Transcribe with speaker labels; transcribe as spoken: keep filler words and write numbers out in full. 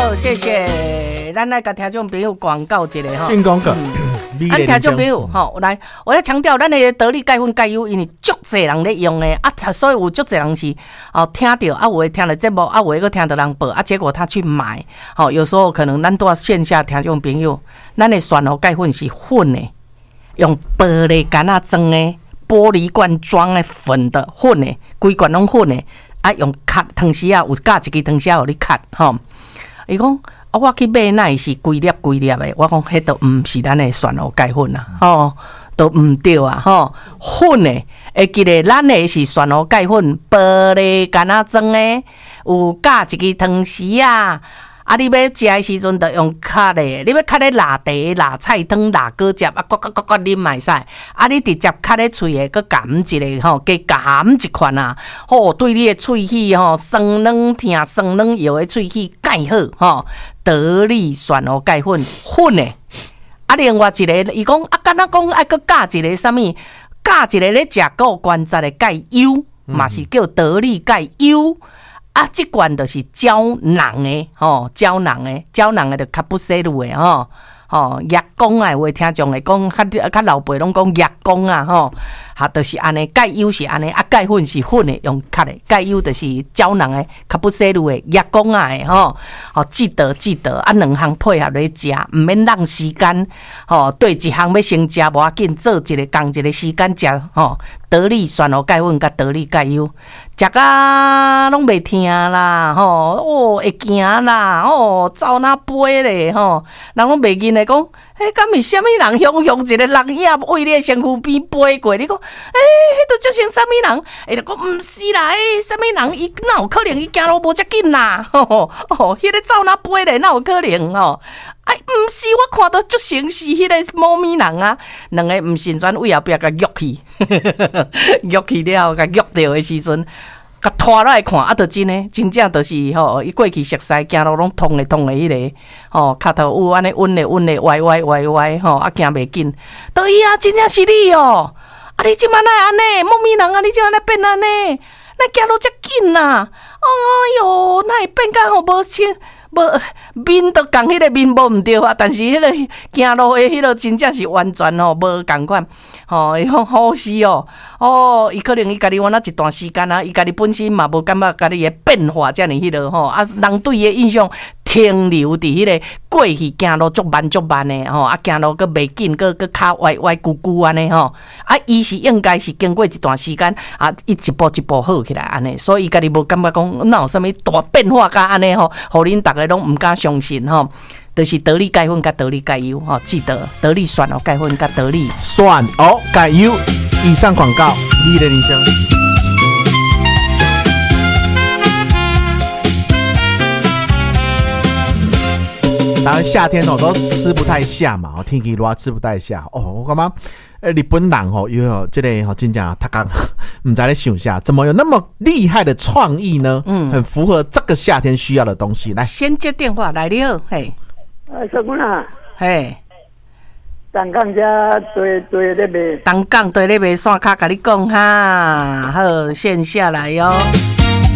Speaker 1: 好，谢谢。咱来甲听众朋友广告一下哈。
Speaker 2: 进广告。
Speaker 1: 咱听众朋友吼，来，我要强调，咱的得力钙粉钙油，因为足侪人咧用的啊，所以有足侪人是哦听到啊，有的听了节目啊，有的个听到人报啊，结果他去买，好、哦，有时候可能咱都要线下听众朋友，咱的选哦钙粉是粉的，用玻璃罐啊装的，玻璃罐装的粉的粉的，规罐拢粉的，啊用卡汤匙啊，有加一支汤匙互你卡，吼、哦，伊讲。啊，我去买那是规粒规粒的，我讲迄都毋是咱的选哦钙粉啊，吼，都毋对啊，吼，粉的，会记得咱的是选哦钙粉，玻璃干啊装的，有加一支汤匙啊。啊！你要食的时阵，就用卡的。你要卡咧辣茶、辣菜汤、辣果汁，啊，呱呱呱呱啉嘛会使。啊，你直接卡咧喙的，佮含一个吼，加含一款啊，吼，对你的喙齿吼，酸软疼、酸软摇的喙齿盖好吼。得力选哦钙粉粉的。啊，另外一个，伊讲啊，敢若讲爱佮加一个啥物，加一个咧食够关节的钙油，嘛是叫得力钙油。啊，即罐就是胶囊的，吼，胶囊的，胶囊的就较不细路的，吼，吼，液光啊，有诶听众会讲，较较老辈拢讲液光啊，吼，哈，就是安尼，钙油是安尼，啊，钙粉是粉的，用卡的，钙油就是胶囊的，较不细路的，液光啊的，吼，吼，记得记得，啊，两项配合来食，毋免浪时间，吼，对一项要先食无要紧，做一个共一个时间食，吼。得力选哦钙粉甲得力钙油，食甲拢袂疼啦，吼哦会惊啦，哦走哪飞咧吼，人拢袂紧来讲，迄敢是啥物人雄雄一个人影为你的身躯边飞过？你讲，诶、欸，迄都叫成啥物人？伊就讲毋是啦，诶、欸，啥物人？伊哪有可能伊行路无遮紧啦？吼吼哦，迄、那个走哪飞咧？哪有可能吼？哎，毋是，我看到足成是迄个猫咪人啊，两个毋顺转为后壁甲约去，约去了后甲约着的时阵，甲拖来看，啊，就真诶，真正就是吼，伊过去熟悉，行路拢通诶通诶迄个，吼，骹头有安尼稳诶稳诶，歪歪歪歪，吼，啊，行袂紧，对啊，真正是你哦，啊，你即摆哪会安尼？猫咪人啊，你即摆哪变安尼？哪行路遮紧呐？哎哟，哪会变甲吼无清？无面都共迄个面无毋对啊，但是迄个行路的迄个真正是完全吼无共款，吼伊讲好死哦，哦，伊可能伊家己玩了一段时间啊，伊家己本身嘛无感觉家己的变化遮尔迄落吼，啊，人对伊的印象停留伫迄个过去行路足慢足慢的吼，啊，行路佫袂紧，佫佫脚歪歪咕咕安尼吼，啊，伊是应该是经过一段时间啊，伊一步一步好起来安尼，所以伊家己无感觉讲哪有啥物大变化甲安尼吼，互恁逐个拢毋敢相信吼，就是得力钙粉甲得力钙油吼，记得得力选哦钙粉甲得力
Speaker 2: 选哦钙油。以上广告，你的人生。咱们夏天哦都吃不太下嘛，天气热吃不太下哦。我感觉呃日本人哦，因为这个吼真正他刚唔知咧想下，怎么有那么厉害的创意呢？嗯，很符合这个夏天需要的东西。来，先接电话来了，嘿，
Speaker 3: 呃，什么啦？
Speaker 1: 嘿，
Speaker 3: 东港遮对对咧卖，
Speaker 1: 东港对咧卖线卡，甲你讲哈，好，线下来哟、哦。